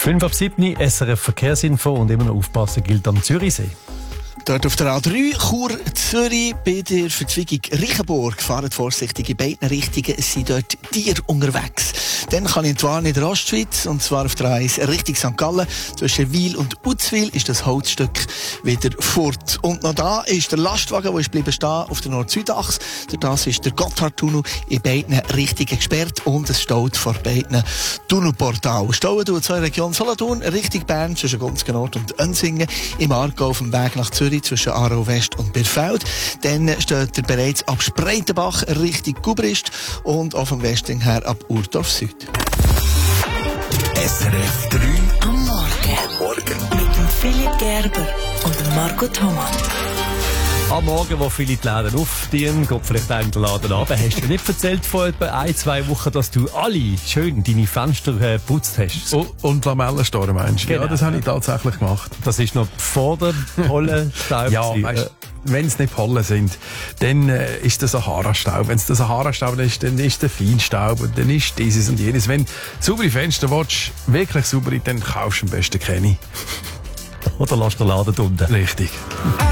5 ab 7, SRF Verkehrsinfo und immer noch aufpassen gilt am Zürichsee. Dort auf der A3, Chur, Zürich, bei der Verzweigung Reichenburg. Fahrt vorsichtig in beiden Richtungen, es sind dort Tiere unterwegs. Dann kann ich entwarnen in der Ostschweiz, und zwar auf der A1 Richtung St. Gallen. Zwischen Wil und Uzwil ist das Holzstück wieder fort. Und noch da ist der Lastwagen, der ist bleiben stehen auf der Nord-Süd-Achse. Das ist der Gotthardtunnel in beiden Richtungen gesperrt und es staut vor beiden Tunnelportalen. Stauen tut es in der Region Solothurn, Richtung Bern, zwischen Gunzgenort und Ensingen. Im Aargau auf dem Weg nach Zürich zwischen Aarau West und Birfeld. Dann steht er bereits ab Spreitenbach Richtung Gubrist und auf dem Westring her ab Urdorf Süd. SRF 3 am Morgen. Mit dem Philipp Gerber und dem Marco Thomas. Am Morgen, wo viele die Läden aufdienen, geht vielleicht einen der Laden runter. Hast du nicht erzählt vor etwa 1-2 Wochen, dass du alle schön deine Fenster geputzt hast? Und Lamellenstor, meinst du? Genau. Ja, das habe ich tatsächlich gemacht. Das ist noch vor der Pollenstaub. Ja, weißt, wenn es nicht Pollen sind, dann ist der Sahara-Staub. Wenn es der Sahara-Staub ist, dann ist der Feinstaub und dann ist dieses und jenes. Wenn du saubere Fenster willst, wirklich saubere, dann kaufst du am besten keine. Oder lass den Laden unten. Richtig.